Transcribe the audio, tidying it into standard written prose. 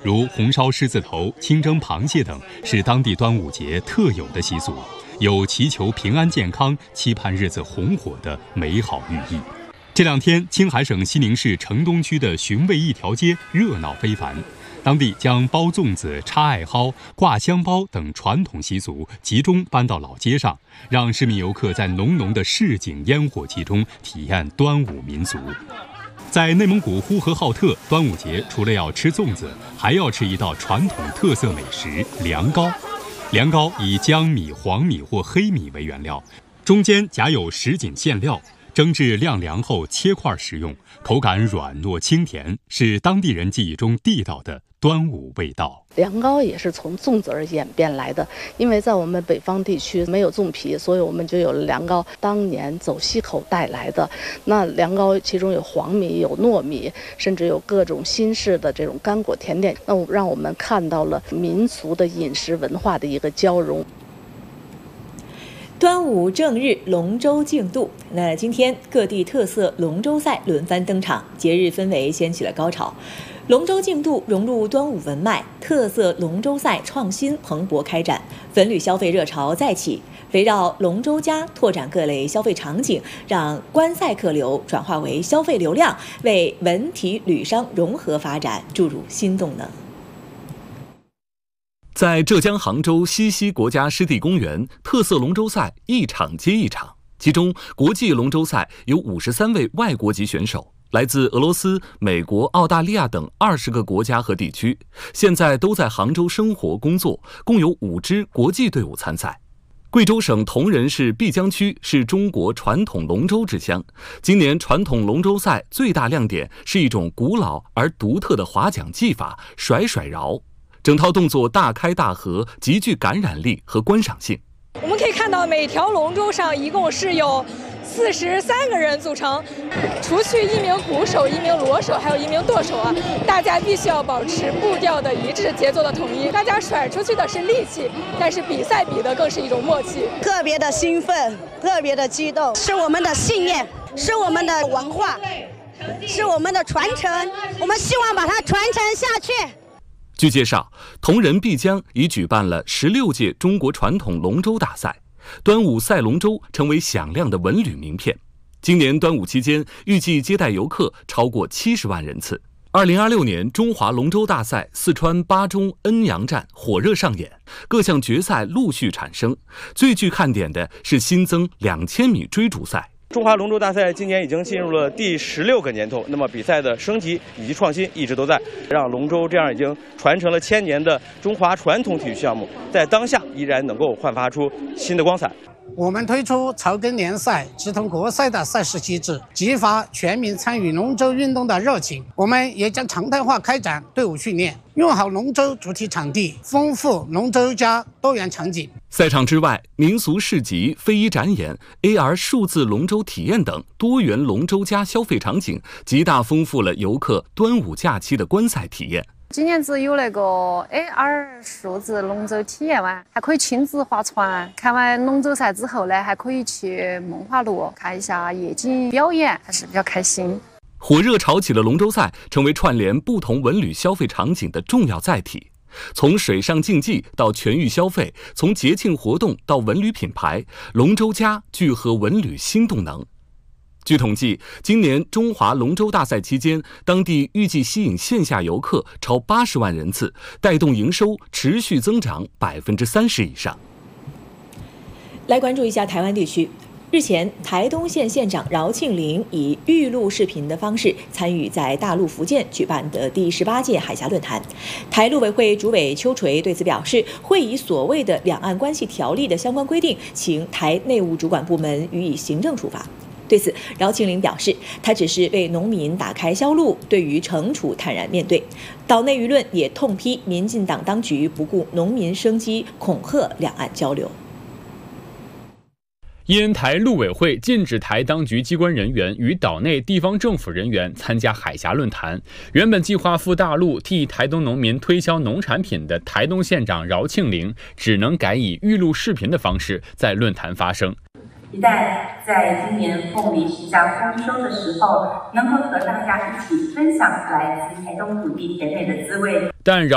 如红烧狮子头、清蒸螃蟹等，是当地端午节特有的习俗，有祈求平安健康、期盼日子红火的美好寓意。这两天，青海省西宁市城东区的寻味一条街热闹非凡。当地将包粽子、插艾蒿、挂香包等传统习俗集中搬到老街上，让市民游客在浓浓的市井烟火气中体验端午民俗。在内蒙古呼和浩特，端午节除了要吃粽子，还要吃一道传统特色美食凉糕。凉糕以江米、黄米或黑米为原料，中间夹有什锦馅料，蒸至晾凉后切块食用，口感软糯清甜，是当地人记忆中地道的端午味道。 凉糕也是从粽子而演变来的，因为在我们北方地区没有粽皮，所以我们就有了凉糕。当年走西口带来的那凉糕，其中有黄米、有糯米，甚至有各种新式的这种干果甜点，那让我们看到了民俗的饮食文化的一个交融。 端午正日，龙舟竞渡。那今天各地特色龙舟赛轮番登场，节日氛围掀起了高潮。龙舟竞渡融入端午文脉，特色龙舟赛创新蓬勃开展，文旅消费热潮再起。围绕龙舟家拓展各类消费场景，让观赛客流转化为消费流量，为文体旅商融合发展注入新动能。 在浙江杭州西溪国家湿地公园，特色龙舟赛一场接一场，其中国际龙舟赛有53位外国籍选手，来自俄罗斯、美国、澳大利亚等20个国家和地区，现在都在杭州生活工作，共有5支国际队伍参赛。贵州省铜仁市碧江区是中国传统龙舟之乡，今年传统龙舟赛最大亮点是一种古老而独特的划桨技法——甩甩饶。整套动作大开大合，极具感染力和观赏性。 我们可以看到，每条龙舟上一共是有43个人组成，除去1名鼓手、1名锣手，还有1名舵手啊，大家必须要保持步调的一致，节奏的统一。大家甩出去的是力气，但是比赛比的更是一种默契。 特别的兴奋，特别的激动，是我们的信念，是我们的文化，是我们的传承，我们希望把它传承下去。 据介绍，铜仁碧江已举办了16届中国传统龙舟大赛，端午赛龙舟成为响亮的文旅名片。今年端午期间，预计接待游客超过70万人次。2026年中华龙舟大赛四川巴中恩阳站火热上演，各项决赛陆续产生。最具看点的是新增2000米追逐赛。 中华龙舟大赛今年已经进入了第16个年头，那么比赛的升级以及创新一直都在，让龙舟这样已经传承了1000年的中华传统体育项目，在当下依然能够焕发出新的光彩。 我们推出草根联赛、直通国赛的赛事机制，激发全民参与龙舟运动的热情。我们也将常态化开展队伍训练，用好龙舟主题场地，丰富龙舟家多元场景。 赛场之外，民俗市集、非遗展演、AR 数字龙舟体验等多元龙舟家消费场景，极大丰富了游客端午假期的观赛体验。 今年子有那个 AR 数字龙舟体验完，还可以亲子划船。看完龙舟赛之后呢，还可以去梦华路看一下夜景表演，还是比较开心。 火热炒起了龙舟赛，成为串联不同文旅消费场景的重要载体。从水上竞技到全域消费，从节庆活动到文旅品牌，龙舟家聚合文旅新动能。据统计，今年中华龙舟大赛期间，当地预计吸引线下游客超80万人次，带动营收持续增长30%以上。 来关注一下台湾地区。日前，台东县县长饶庆铃以预录视频的方式参与在大陆福建举办的第18届海峡论坛。台陆委会主委邱垂对此表示，会以所谓的两岸关系条例的相关规定，请台内务主管部门予以行政处罚。对此，饶庆铃表示，他只是为农民打开销路，对于惩处坦然面对。岛内舆论也痛批民进党当局不顾农民生机，恐吓两岸交流。 因台陆委会禁止台当局机关人员与岛内地方政府人员参加海峡论坛，原本计划赴大陆替台东农民推销农产品的台东县长饶庆铃，只能改以预录视频的方式在论坛发声。 期待在今年凤梨时价丰收的时候，能够和大家一起分享来自台东土地甜美的滋味。 但